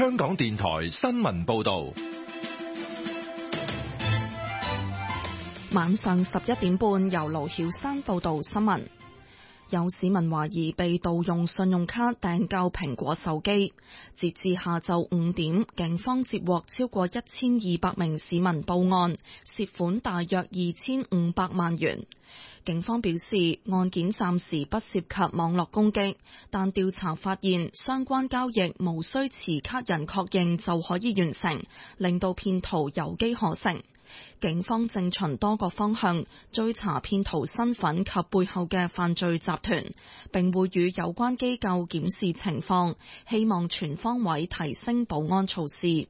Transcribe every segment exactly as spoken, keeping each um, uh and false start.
香港電台新聞報道。 晚上十一點半，由盧曉山報道新聞。有市民懷疑被盜用信用卡訂購蘋果手機，截至下晝五點，警方接獲超過一千二百名市民報案，涉款大約二千五百萬元。警方表示，案件暫時不涉及網絡攻擊，但調查發現相關交易無需持卡人確認就可以完成，令到騙徒有機可乘。警方正循多個方向追查騙徒身份及背後嘅犯罪集團，並會與有關機構檢視情況，希望全方位提升保安措施。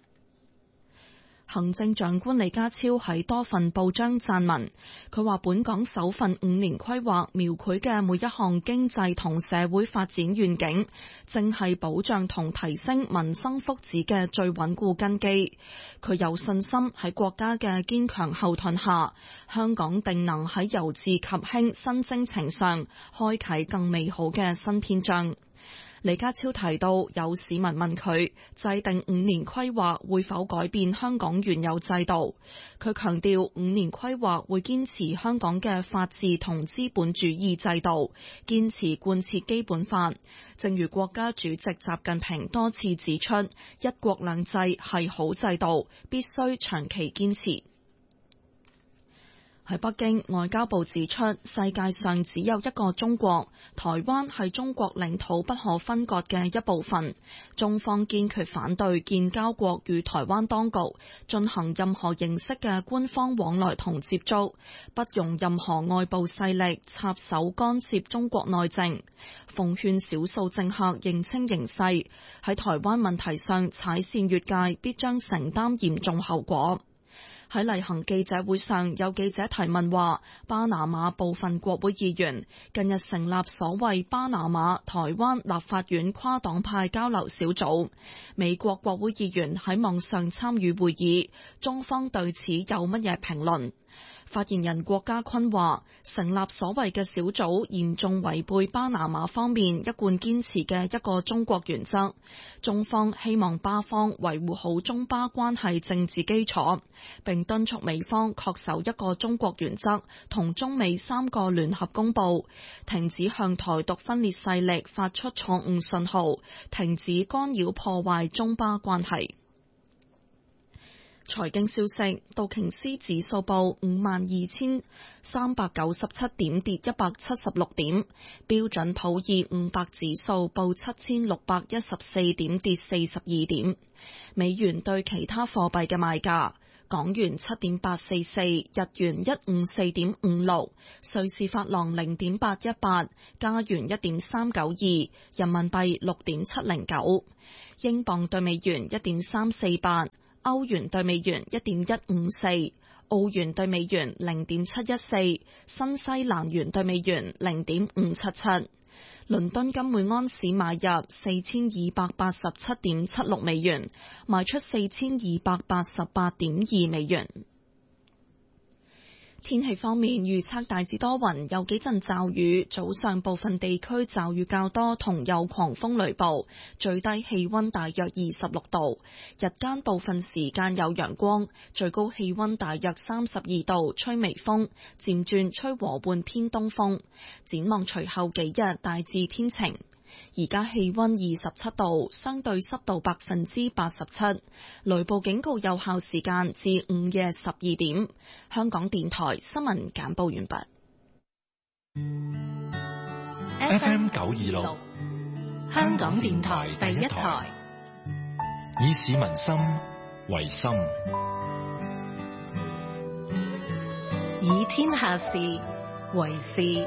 行政長官李家超喺多份報章撰文，佢話本港首份五年規劃描繪嘅每一項經濟同社會發展願景，正係保障同提升民生福祉嘅最穩固根基。佢有信心喺國家嘅堅強後盾下，香港定能喺由治及興新征程上開啟更美好嘅新篇章。李家超提到，有市民問佢制定五年規劃會否改變香港原有制度，佢強調五年規劃會堅持香港嘅法治同資本主義制度，堅持貫徹基本法。正如國家主席習近平多次指出，一國兩制係好制度，必須長期堅持。喺北京，外交部指出，世界上只有一個中國，台灣係中國領土不可分割嘅一部分。中方堅決反對建交國與台灣當局進行任何形式嘅官方往來同接觸，不容任何外部勢力插手干涉中國內政。奉勸少數政客認清形勢，喺台灣問題上踩線越界，必將承擔嚴重後果。喺例行記者會上，有記者提問話，巴拿馬部分國會議員近日成立所謂巴拿馬台灣立法院跨黨派交流小組，美國國會議員喺網上參與會議，中方對此有乜嘢評論？發言人郭家坤話，成立所謂嘅小組嚴重違背巴拿馬方面一貫堅持嘅一個中國原則，中方希望巴方維護好中巴關係政治基礎，並敦促美方恪守一個中國原則同中美三個聯合公報，停止向台獨分裂勢力發出錯誤信號，停止干擾破壞中巴關係。財經消息，道瓊斯指數報五萬二千三百九十七點，跌一百七十六點；標準普爾五百指數報七千六百一十四點，跌四十二點。美元對其他貨幣嘅賣價：港元七點八四四，日元一五四點五六，瑞士法郎零點八一八，加元一點三九二，人民幣六點七零九，英鎊對美元一點三四八。歐元對美元一點一五四，澳元對美元零點七一四，新西蘭元對美元零點五七七。倫敦金每安士買入四千二百八十七點七六美元，賣出四千二百八十八點二美元。天氣方面，預測大致多雲，有幾陣驟雨，早上部分地區驟雨較多，同有狂風雷暴，最低氣溫大約二十六度，日間部分時間有陽光，最高氣溫大約三十二度，吹微風，漸轉吹和緩偏東風。展望隨後幾日大致天晴。而家氣溫二十七度，相對濕度百分之八十七，雷暴警告有效時間至午夜十二點。香港電台新聞簡報完畢。 F M 九二六， 香港電台第一台， 以市民心為心， 以天下事為事。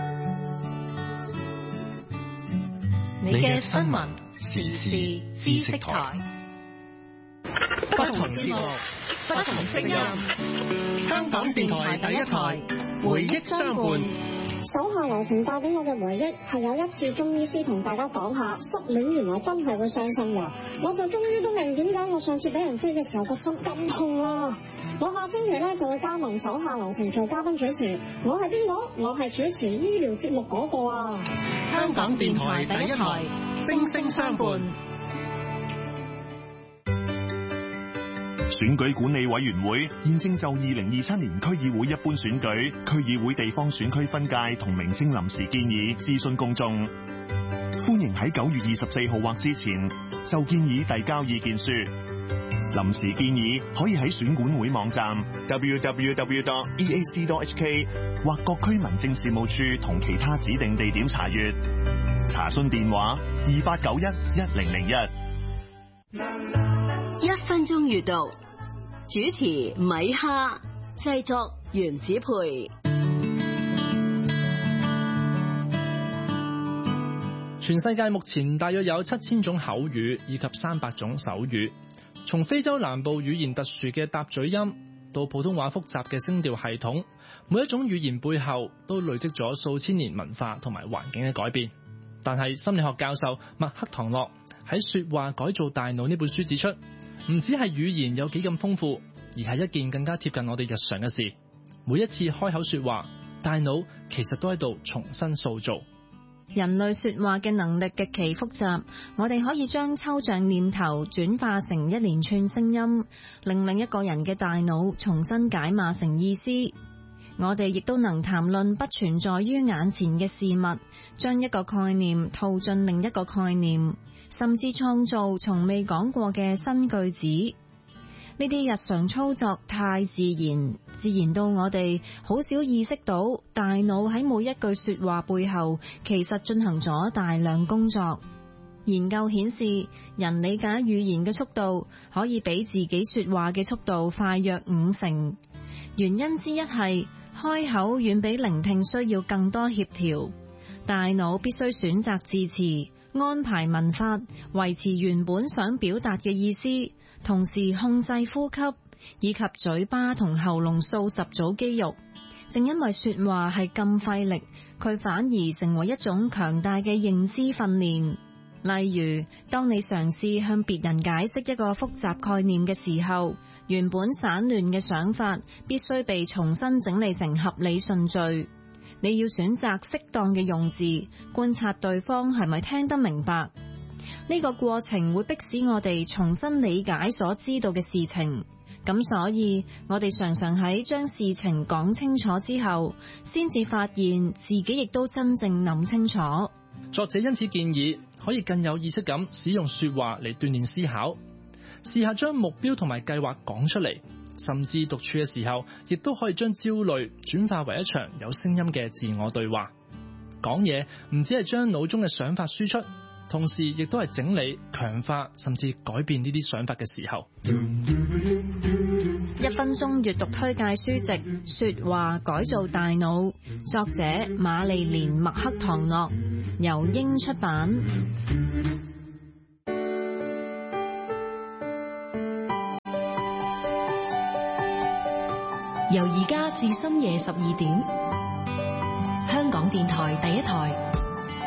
你嘅新聞時事知識台， 不同節目，不同聲音。香港電台第一台，回憶相伴。 手下留情帶俾我嘅回憶係有一次中醫師同大家講下失戀原來真係會傷心㗎，我就終於都明點解我上次俾人飛嘅時候個心咁痛啦。我下星期咧就會加盟手下留情做嘉賓主持，我係邊個？我係主持醫療節目嗰個啊。 香港電台第一台，聲聲相伴。 選舉管理委員會現正就二零二七年區議會一般選舉、區議會地方選區分界同名稱臨時建議諮詢公眾，歡迎喺九月二十四號或之前就建議遞交意見書。臨時建議可以喺選管會網站 double-u double-u double-u dot e a c dot h k 或各區民政事務處同其他指定地點查閱。查詢電話二八九一一零零一。 一分鐘閱讀，主持米哈，製作原子培。 全世界目前大約有七千種口語以及三百種手語，從非洲南部語言特殊嘅搭嘴音到普通話複雜嘅聲調系統，每一種語言背後都累積咗數千年文化同埋環境嘅改變。但係心理學教授麥克唐諾喺《說話改造大腦》呢本書指出，唔止係語言有幾咁豐富，而係一件更加貼近我哋日常嘅事。每一次開口說話，大腦其實都喺度重新塑造。 人類說話嘅能力極其複雜，我哋可以將抽象念頭轉化成一連串聲音，令另一個人嘅大腦重新解碼成意思。我哋亦都能談論不存在於眼前嘅事物，將一個概念套進另一個概念，甚至創造從未講過嘅新句子。呢啲日常操作太自然，自然到我哋好少意識到，大腦喺每一句說話背後，其實進行咗大量工作。研究顯示，人理解語言嘅速度可以比自己說話嘅速度快約五成。原因之一係開口遠比聆聽需要更多協調，大腦必須選擇字詞，安排文法，維持原本想表達嘅意思，同時控制呼吸，以及嘴巴同喉嚨數十組肌肉。正因為說話係咁費力，佢反而成為一種強大嘅認知訓練。例如，當你嘗試向別人解釋一個複雜概念嘅時候，原本散亂嘅想法必須被重新整理成合理順序。你要選擇適當嘅用字，觀察對方係咪聽得明白。呢個過程會迫使我哋重新理解所知道嘅事情。咁所以，我哋常常喺將事情講清楚之後，先至發現自己亦都真正諗清楚。 作者因此建議，可以更有意識咁使用說話嚟鍛鍊思考。試下將目標同埋計劃講出嚟，甚至獨處嘅時候，亦都可以將焦慮轉化為一場有聲音嘅自我對話。講嘢唔只係將腦中嘅想法輸出，同時亦都係整理、強化甚至改變呢啲想法嘅時候。 一分鐘閱讀推介書籍《說話改造大腦》，作者瑪麗蓮麥克唐諾，由英出版。 由而家至深夜十二點，香港電台第一台。